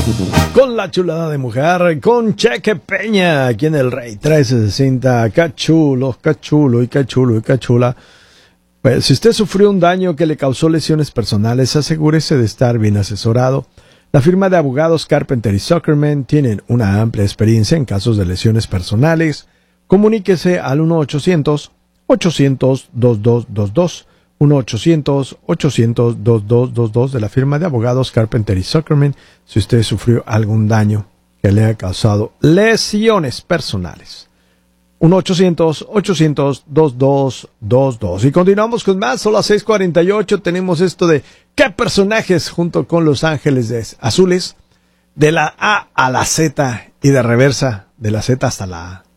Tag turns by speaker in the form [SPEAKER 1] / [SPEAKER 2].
[SPEAKER 1] Con la chulada de mujer, con Cheque Peña, aquí en el Rey 1360. Cachulo, cachulo y cachulo y cachula. Pues, si usted sufrió un daño que le causó lesiones personales, asegúrese de estar bien asesorado. La firma de abogados Carpenter y Zuckerman tienen una amplia experiencia en casos de lesiones personales. Comuníquese al 1-800-800-2222. 1-800-800-2222 de la firma de abogados Carpenter y Zuckerman si usted sufrió algún daño que le ha causado lesiones personales. 1-800-800-2222. Y continuamos con más, son las 6:48. Tenemos esto de qué personajes junto con Los Ángeles Azules, de la A a la Z y de reversa, de la Z hasta la A.